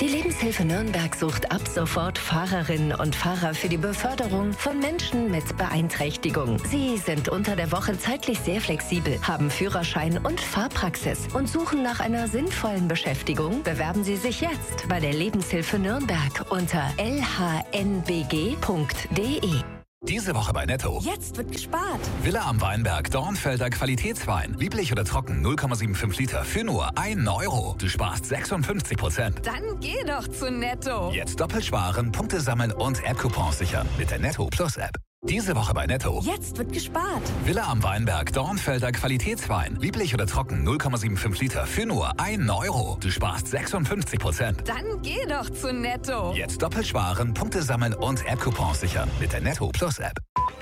Die Lebenshilfe Nürnberg sucht ab sofort Fahrerinnen und Fahrer für die Beförderung von Menschen mit Beeinträchtigung. Sie sind unter der Woche zeitlich sehr flexibel, haben Führerschein und Fahrpraxis und suchen nach einer sinnvollen Beschäftigung. Bewerben Sie sich jetzt bei der Lebenshilfe Nürnberg unter lhnbg.de. Diese Woche bei Netto. Jetzt wird gespart. Villa am Weinberg, Dornfelder Qualitätswein. Lieblich oder trocken, 0,75 Liter für nur 1 Euro. Du sparst 56%. Dann geh doch zu Netto. Jetzt doppelt sparen, Punkte sammeln und App-Coupons sichern mit der Netto Plus App. Diese Woche bei Netto. Jetzt wird gespart. Villa am Weinberg, Dornfelder Qualitätswein. Lieblich oder trocken, 0,75 Liter für nur 1 Euro. Du sparst 56%. Dann geh doch zu Netto. Jetzt doppelt sparen, Punkte sammeln und App-Coupons sichern mit der Netto Plus App.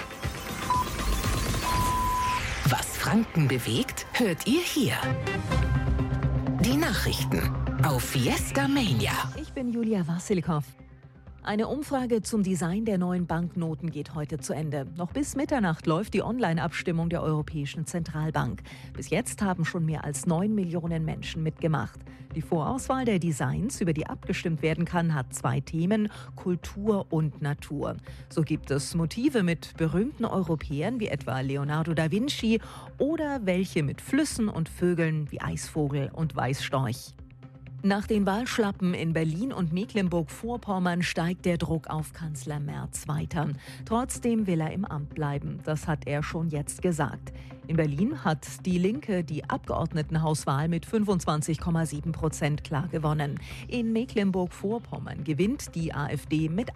Was Franken bewegt, hört ihr hier. Die Nachrichten auf Fiesta Mania. Ich bin Julia Wassilkow. Eine Umfrage zum Design der neuen Banknoten geht heute zu Ende. Noch bis Mitternacht läuft die Online-Abstimmung der Europäischen Zentralbank. Bis jetzt haben schon mehr als 9 Millionen Menschen mitgemacht. Die Vorauswahl der Designs, über die abgestimmt werden kann, hat 2 Themen: Kultur und Natur. So gibt es Motive mit berühmten Europäern wie etwa Leonardo da Vinci oder welche mit Flüssen und Vögeln wie Eisvogel und Weißstorch. Nach den Wahlschlappen in Berlin und Mecklenburg-Vorpommern steigt der Druck auf Kanzler Merz weiter. Trotzdem will er im Amt bleiben. Das hat er schon jetzt gesagt. In Berlin hat die Linke die Abgeordnetenhauswahl mit 25,7% klar gewonnen. In Mecklenburg-Vorpommern gewinnt die AfD mit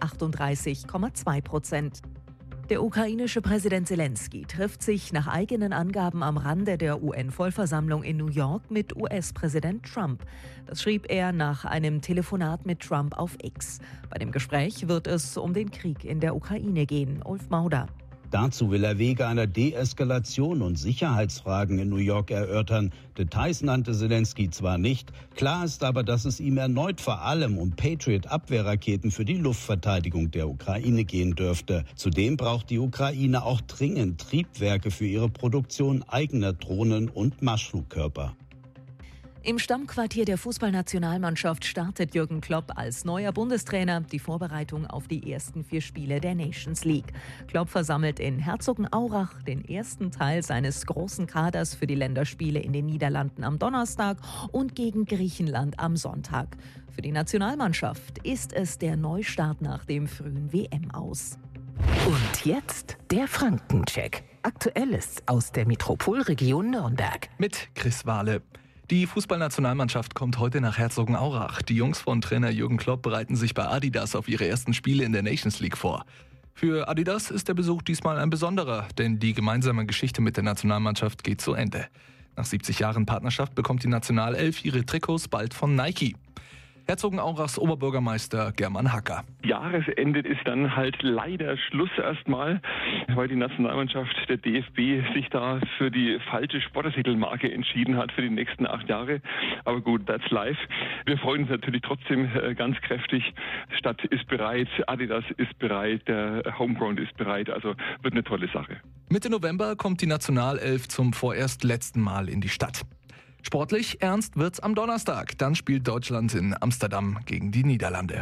38,2%. Der ukrainische Präsident Zelensky trifft sich nach eigenen Angaben am Rande der UN-Vollversammlung in New York mit US-Präsident Trump. Das schrieb er nach einem Telefonat mit Trump auf X. Bei dem Gespräch wird es um den Krieg in der Ukraine gehen. Ulf Mauder. Dazu will er Wege einer Deeskalation und Sicherheitsfragen in New York erörtern. Details nannte Zelensky zwar nicht, klar ist aber, dass es ihm erneut vor allem um Patriot-Abwehrraketen für die Luftverteidigung der Ukraine gehen dürfte. Zudem braucht die Ukraine auch dringend Triebwerke für ihre Produktion eigener Drohnen und Marschflugkörper. Im Stammquartier der Fußballnationalmannschaft startet Jürgen Klopp als neuer Bundestrainer die Vorbereitung auf die ersten 4 Spiele der Nations League. Klopp versammelt in Herzogenaurach den ersten Teil seines großen Kaders für die Länderspiele in den Niederlanden am Donnerstag und gegen Griechenland am Sonntag. Für die Nationalmannschaft ist es der Neustart nach dem frühen WM-Aus. Und jetzt der Frankencheck. Aktuelles aus der Metropolregion Nürnberg. Mit Chris Wahle. Die Fußballnationalmannschaft kommt heute nach Herzogenaurach. Die Jungs von Trainer Jürgen Klopp bereiten sich bei Adidas auf ihre ersten Spiele in der Nations League vor. Für Adidas ist der Besuch diesmal ein besonderer, denn die gemeinsame Geschichte mit der Nationalmannschaft geht zu Ende. Nach 70 Jahren Partnerschaft bekommt die Nationalelf ihre Trikots bald von Nike. Herzogenaurachs Oberbürgermeister German Hacker. Jahresende ist dann halt leider Schluss erstmal, weil die Nationalmannschaft, der DFB, sich da für die falsche Sportartikelmarke entschieden hat für die nächsten 8 Jahre. Aber gut, that's life. Wir freuen uns natürlich trotzdem ganz kräftig. Stadt ist bereit, Adidas ist bereit, der Homeground ist bereit. Also wird eine tolle Sache. Mitte November kommt die Nationalelf zum vorerst letzten Mal in die Stadt. Sportlich ernst wird's am Donnerstag. Dann spielt Deutschland in Amsterdam gegen die Niederlande.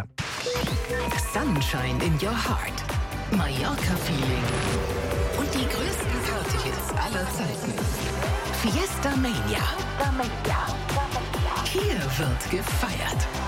Sunshine in your heart. Mallorca-Feeling. Und die größten Partyhits aller Zeiten. Fiesta Mania. Hier wird gefeiert.